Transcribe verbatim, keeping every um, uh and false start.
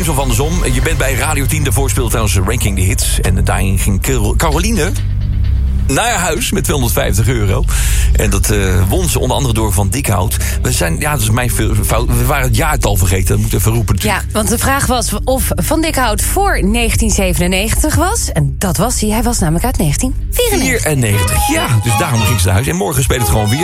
of andersom. Je bent bij Radio tien, daarvoor speelde trouwens Ranking the Hits. En daarin ging Caroline naar huis met tweehonderdvijftig euro. En dat uh, won ze onder andere door Van Dikhout. We zijn, ja, dat is mijn fout. We waren het jaartal vergeten, dat moet ik even roepen natuurlijk. Ja, want de vraag was of Van Dikhout voor negentien zevenennegentig was. En dat was hij. Hij was namelijk uit negentien vierennegentig. vierennegentig, ja. Dus daarom ging ze naar huis. En morgen speelt het gewoon weer.